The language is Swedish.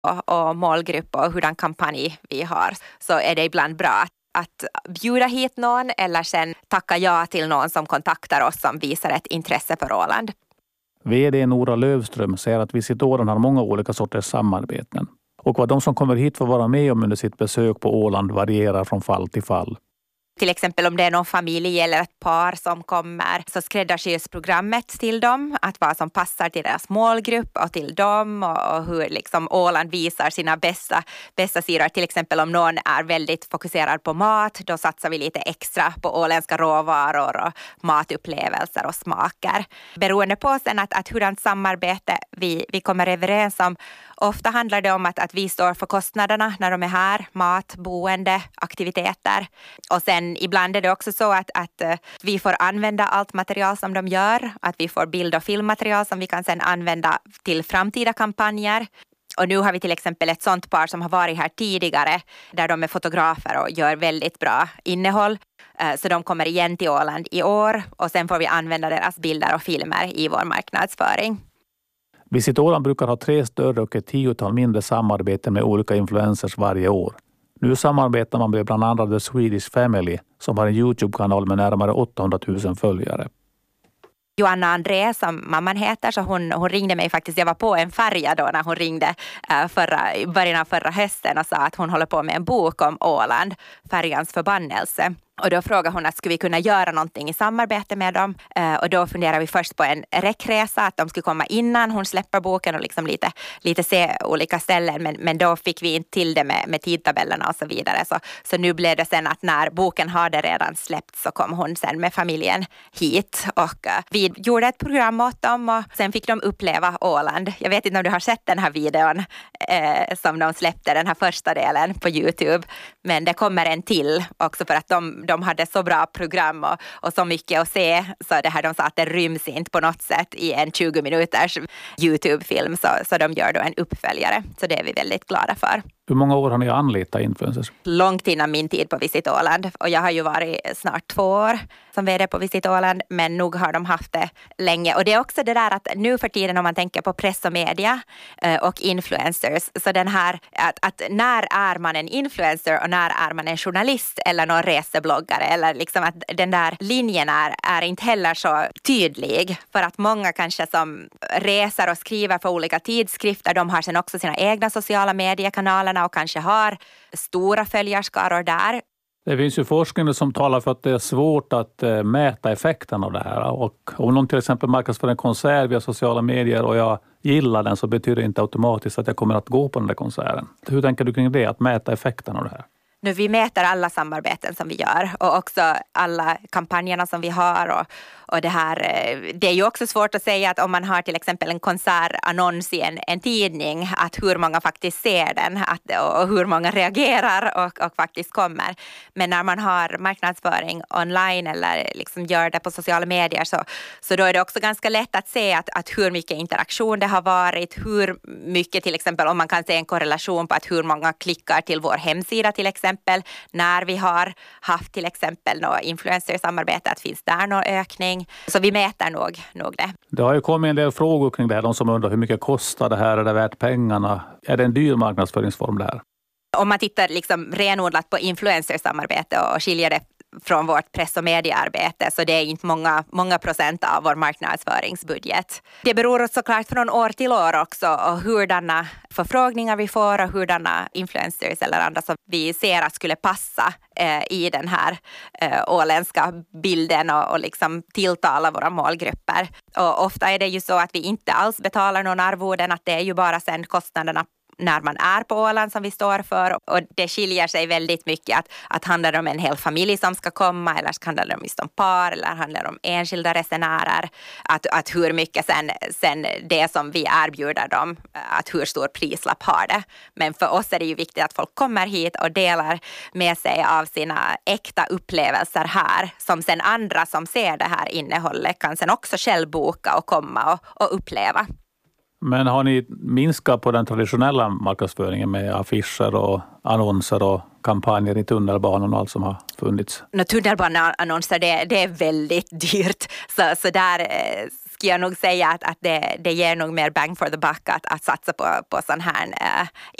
och målgrupp och hurdan kampanj vi har, så är det ibland bra att bjuda hit någon eller sen tacka ja till någon som kontaktar oss som visar ett intresse för Åland. VD Nora Lövström säger att Visit Åland har många olika sorters samarbeten. Och vad de som kommer hit får vara med om under sitt besök på Åland varierar från fall till fall. Till exempel om det är någon familj eller ett par som kommer, så skräddarsys programmet till dem, att vad som passar till deras målgrupp och till dem, och hur liksom Åland visar sina bästa sidor. Till exempel om någon är väldigt fokuserad på mat, då satsar vi lite extra på åländska råvaror och matupplevelser och smaker. Beroende på sen att hurdant samarbete vi kommer överens om. Ofta handlar det om att vi står för kostnaderna när de är här, mat, boende, aktiviteter. Och sen ibland är det också så att vi får använda allt material som de gör, att vi får bild- och filmmaterial som vi kan sen använda till framtida kampanjer. Och nu har vi till exempel ett sånt par som har varit här tidigare, där de är fotografer och gör väldigt bra innehåll. Så de kommer igen till Åland i år, och sen får vi använda deras bilder och filmer i vår marknadsföring. Visit Åland brukar ha 3 större och ett 10-tal mindre samarbeten med olika influencers varje år. Nu samarbetar man med bland annat The Swedish Family som har en YouTube-kanal med närmare 800 000 följare. Joanna André, som mamman heter, så hon ringde mig faktiskt. Jag var på en färja då när hon ringde i början av förra hösten och sa att hon håller på med en bok om Åland, Färjans förbannelse. Och då frågade hon att skulle vi kunna göra någonting i samarbete med dem. Och då funderade vi först på en räckresa, att de skulle komma innan hon släpper boken och liksom lite se olika ställen. Men då fick vi inte till det med tidtabellerna och så vidare. Så nu blev det sen att när boken hade redan släppt så kom hon sen med familjen hit. Och vi gjorde ett program åt dem och sen fick de uppleva Åland. Jag vet inte om du har sett den här videon som de släppte, den här första delen på YouTube. Men det kommer en till också för att de hade så bra program och så mycket att se, så det här de sa att det ryms inte på något sätt i en 20 minuters YouTube-film, så de gör då en uppföljare, så det är vi väldigt glada för. Hur många år har ni anlitat influencers? Långt innan min tid på Visit Åland, och jag har ju varit snart 2 år som vd på Visit Åland, men nog har de haft det länge. Och det är också det där att nu för tiden om man tänker på press och media och influencers, så den här att när är man en influencer och när är man en journalist eller någon resebloggare, eller liksom att den där linjen är inte heller så tydlig, för att många kanske som reser och skriver för olika tidskrifter, de har sen också sina egna sociala mediekanaler och kanske har stora följarskaror där. Det finns ju forskning som talar för att det är svårt att mäta effekten av det här. Och om någon till exempel marknadsför en konsert via sociala medier och jag gillar den, så betyder det inte automatiskt att jag kommer att gå på den där konserten. Hur tänker du kring det, att mäta effekten av det här? Nu, vi mäter alla samarbeten som vi gör och också alla kampanjerna som vi har och det här, det är ju också svårt att säga att om man har till exempel en konsertannons i en tidning, att hur många faktiskt ser den och hur många reagerar och faktiskt kommer. Men när man har marknadsföring online eller liksom gör det på sociala medier, så då är det också ganska lätt att se att hur mycket interaktion det har varit, hur mycket till exempel, om man kan se en korrelation på att hur många klickar till vår hemsida till exempel, när vi har haft till exempel något influencer-samarbete, att finns där någon ökning. Så vi mäter nog det. Det har ju kommit en del frågor kring det här. De som undrar hur mycket kostar det här, är det värt pengarna? Är det en dyr marknadsföringsform det här? Om man tittar liksom renodlat på influencer-samarbete och skiljer det från vårt press- och mediearbete, så det är inte många procent av vår marknadsföringsbudget. Det beror såklart från år till år också och hurdana förfrågningar vi får och hurdana influencers eller andra som vi ser att skulle passa i den här åländska bilden och liksom tilltala våra målgrupper. Och ofta är det ju så att vi inte alls betalar någon arvoden, att det är ju bara sen kostnaderna när man är på Åland som vi står för, och det skiljer sig väldigt mycket att handlar det om en hel familj som ska komma, eller handlar det om just om par, eller handlar det om enskilda resenärer, att hur mycket sen det som vi erbjuder dem, att hur stor prislapp har det. Men för oss är det ju viktigt att folk kommer hit och delar med sig av sina äkta upplevelser här, som sen andra som ser det här innehållet kan sen också själv boka och komma och uppleva. Men har ni minskat på den traditionella marknadsföringen med affischer och annonser och kampanjer i tunnelbanan och allt som har funnits? Tunnelbaneannonser, det är väldigt dyrt. Så där skulle jag nog säga att det ger nog mer bang for the buck att satsa på sån här